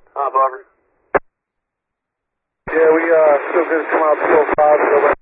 Barbara. Yeah, we still good to come out 205 and go back.